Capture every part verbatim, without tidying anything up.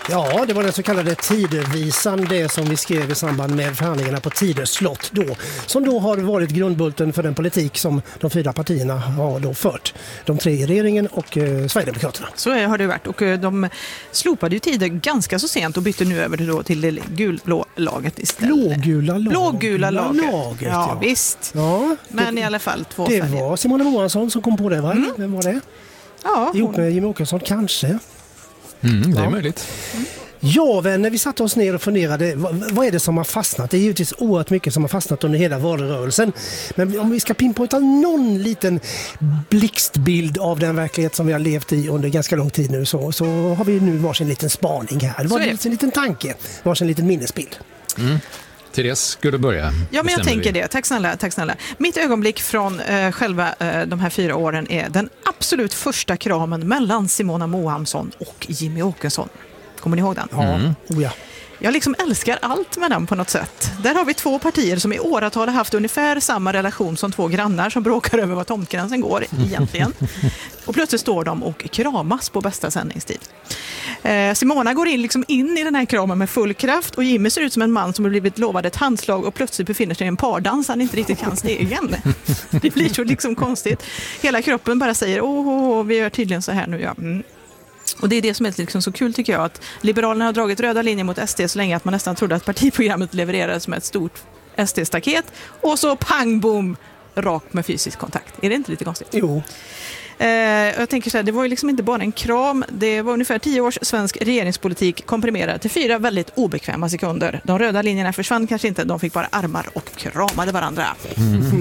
Ja, det var den så kallade Tidövisan, det som vi skrev i samband med förhandlingarna på Tidö slott då, som då har varit grundbulten för den politik som de fyra partierna har då fört. De tre i regeringen och eh, Sverigedemokraterna. Så har det varit, och eh, de slopade ju Tidö ganska så sent och bytte nu över då till det gulblå laget istället. Blågula laget. Blågula laget. laget ja, ja, visst. Ja, Men det, i alla fall två Det färger. var Simona Moansson som kom på det, va? Mm. Vem var det? Ja, Ihop med Jimmie Åkesson, kanske. Mm, det är ja. möjligt. Mm. Ja, vänner, vi satte oss ner och funderade, vad, vad är det som har fastnat? Det är givetvis oerhört mycket som har fastnat under hela valrörelsen. Men om vi ska pinpointa någon liten blixtbild av den verklighet som vi har levt i under ganska lång tid nu, så, så har vi nu varsin liten spaning här. Det var en liten, liten tanke, varsin liten minnesbild. Mm. Therese, ska du börja? Ja, men jag tänker vi. det. Tack snälla, tack snälla. Mitt ögonblick från eh, själva eh, de här fyra åren är den absolut första kramen mellan Simona Moansson och Jimmie Åkesson. Kommer ni ihåg den? Ja, Mm. oh ja. Jag liksom älskar allt med den på något sätt. Där har vi två partier som i åratal har haft ungefär samma relation som två grannar som bråkar över vad tomtgränsen går egentligen. Och plötsligt står de och kramas på bästa sändningstid. Eh, Simona går in, liksom in i den här kramen med full kraft, och Jimmy ser ut som en man som har blivit lovad ett handslag och plötsligt befinner sig i en pardans han inte riktigt kan stegen. Det blir så liksom konstigt. Hela kroppen bara säger, åh, åh, åh vi gör tydligen så här nu. Ja. Mm. Och det är det som är liksom så kul, tycker jag, att Liberalerna har dragit röda linjer mot S D så länge att man nästan trodde att partiprogrammet levererades med ett stort S D-staket, och så pang, boom, rakt med fysisk kontakt. Är det inte lite konstigt? Jo. Eh, jag tänker så här, det var ju liksom inte bara en kram, det var ungefär tio års svensk regeringspolitik komprimerad till fyra väldigt obekväma sekunder. De röda linjerna försvann kanske inte, de fick bara armar och kramade varandra. Mm.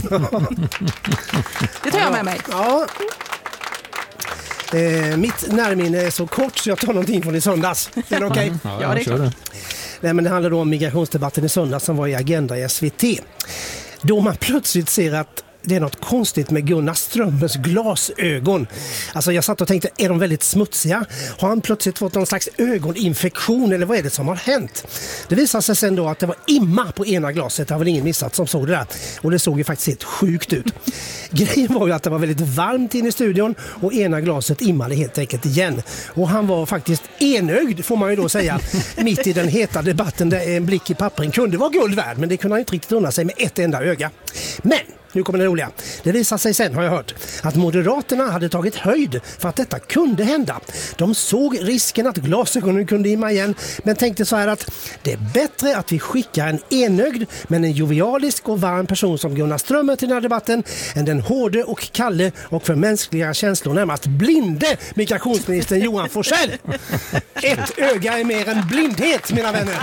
Det tar jag med mig. Ja. Eh, mitt närminne är så kort så jag tar någonting från i söndags. Är det okej? Ja, Ja, det är kör klart. Nej, men det handlar då om migrationsdebatten i söndags som var i Agenda i S V T. Då man plötsligt ser att det är något konstigt med Gunnar Strömmers glasögon. Alltså jag satt och tänkte, är de väldigt smutsiga? Har han plötsligt fått någon slags ögoninfektion eller vad är det som har hänt? Det visade sig sen då att det var imma på ena glaset. Det har väl ingen missat som såg det där. Och det såg ju faktiskt helt sjukt ut. Grejen var ju att det var väldigt varmt inne i studion och ena glaset immade helt enkelt igen. Och han var faktiskt enögd, får man ju då säga, mitt i den heta debatten där en blick i pappren kunde vara guld värd, men det kunde han inte riktigt unna sig med ett enda öga. Men nu kommer det roliga. Det visade sig sen, har jag hört, att Moderaterna hade tagit höjd för att detta kunde hända. De såg risken att glasögonen kunde imma igen, men tänkte så här att det är bättre att vi skickar en enögd men en jovialisk och varm person som Gunnar Strömmer till den här debatten än den hårde och kalle och för mänskliga känslor närmast blinde migrationsministern Johan Forssell. Ett öga är mer än blindhet, mina vänner.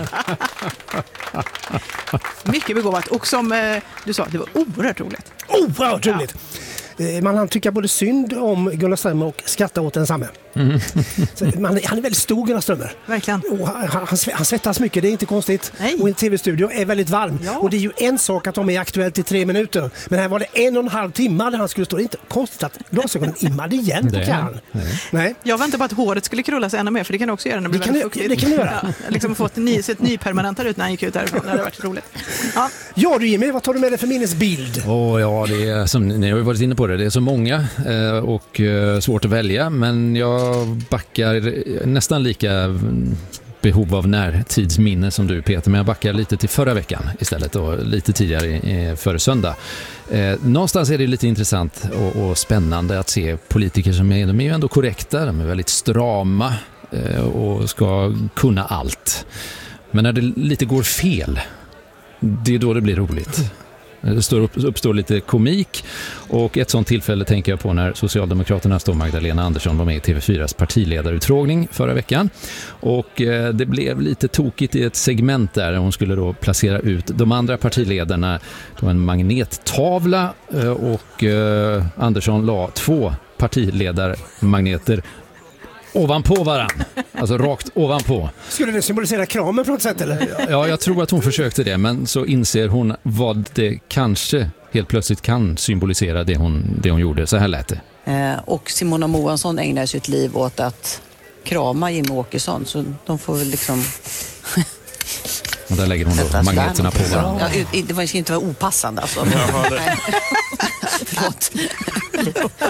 Mycket begåvat, och som eh, du sa, det var oerhört roligt. Oerhört roligt. Man han tycker både synd om Gunnar Strömmer och skratta åt densamme. Mm. Man, han är väldigt stor, Gunnar Strömmer. Verkligen. Och han, han, han svettas mycket, det är inte konstigt. Nej. Och en tv-studio är väldigt varm. Ja. Och det är ju en sak att de är aktuellt i tre minuter. Men här var det en och en halv timme där han skulle stå. Det är inte konstigt att glasögonen immade igen på kan. Nej. Nej. Jag väntar på att håret skulle krulla sig ännu mer, för det kan du också göra när det blir Det kan väldigt du- fuktigt. det kan du göra. Ja, liksom fått ny, sett nypermanentare ut när han gick ut därifrån. Det hade varit roligt. Ja. Ja du Jimmy, vad tar du med dig för minnesbild? Åh, ja, det är som ni har ju varit inne på det. Det är så många eh, och eh, svårt att välja, men jag backar nästan lika mm, behov av närtidsminne som du, Peter, men jag backar lite till förra veckan istället och lite tidigare eh, före söndag. Eh, någonstans är det lite intressant och, och spännande att se politiker som är, de är ju ändå korrekta, de är väldigt strama eh, och ska kunna allt. Men när det lite går fel, det är då det blir roligt. Det står, uppstår lite komik, och ett sånt tillfälle tänker jag på när Socialdemokraternas då Magdalena Andersson var med i T V fyras partiledarutfrågning förra veckan, och eh, det blev lite tokigt i ett segment där hon skulle då placera ut de andra partiledarna på en magnettavla, eh, och eh, Andersson la två partiledarmagneter ovanpå varann, alltså rakt ovanpå. Skulle det symbolisera kramen på något sätt eller? Ja, jag tror att hon försökte det, men så inser hon vad det kanske helt plötsligt kan symbolisera det hon, det hon gjorde. Så här lät det. Eh, och Simona Moansson ägnar sitt liv åt att krama Jimmie Åkesson, så de får väl liksom... Och där lägger hon då magneterna på varandra. Ja, det var inte vara opassande alltså. Förlåt.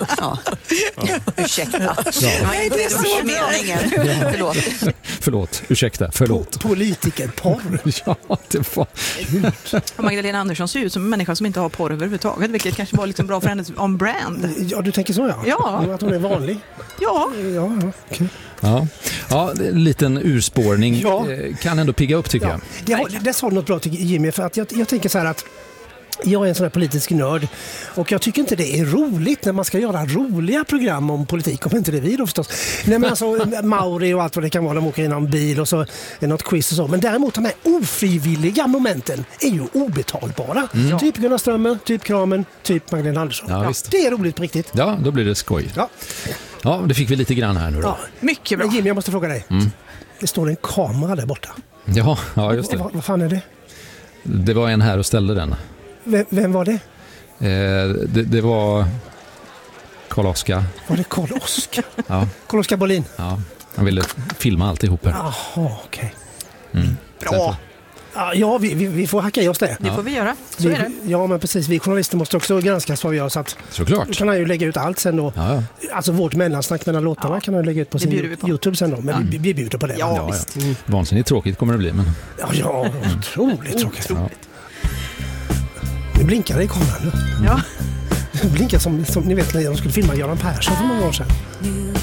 Ja. Ursäkta. Ja. Nej, det är så meningen. Ja. Förlåt. Förlåt, ursäkta, förlåt. Politikerporr. Ja, det var... Magdalena Andersson ser ut som en människa som inte har porr överhuvudtaget, vilket kanske var liksom bra för hennes on brand. Ja, du tänker så, ja. Ja. Att hon är vanlig. Ja. Ja, ja, okay. Ja, ja, en liten urspårning ja. kan ändå pigga upp tycker ja. jag. Det, det sa något bra tycker Jimmy, för att jag, jag tänker så här att jag är en sån här politisk nörd och jag tycker inte det är roligt när man ska göra roliga program om politik, om inte det är vi då förstås. Nej, men alltså Mauri och allt vad det kan vara, de åker i någon bil och så är det något quiz och så. Men däremot de här ofrivilliga momenten är ju obetalbara. Mm. Typ Gunnar Strömmer, typ Kramen, typ Magdalena Andersson. Ja, ja, det är roligt på riktigt. Ja, då blir det skoj. Ja, ja det fick vi lite grann här nu då. Ja. Mycket bra. Men Jimmy, jag måste fråga dig. Mm. Det står en kamera där borta. Ja, ja just det. Vad, vad fan är det? Det var en här och ställde den. Vem, vem var det? Eh, det, det var Karl-Oskar. Var det Karl-Oskar? Ja. Karl-Oskar Bolin? Ja, han ville filma alltihop här. Jaha, okej. Okay. Mm. Bra. Ja, vi, vi, vi får hacka i oss det. Det får vi göra, så vi, är det. Ja, men precis. Vi journalister måste också granskas vad vi gör. Så att såklart. Då kan han ju lägga ut allt sen då. Ja, ja. Alltså vårt mellansnack mellan låtarna ja. kan han lägga ut på sin på. YouTube sen då. Men ja. vi, vi bjuder på det. Ja, ja, visst. Ja. Mm. Vansinnigt tråkigt kommer det bli. Men... Ja, ja, otroligt tråkigt. Ja. Nu blinkar det i kameran nu. Ja. Det blinkar som, som ni vet när de skulle filma Göran Persson för många år sedan.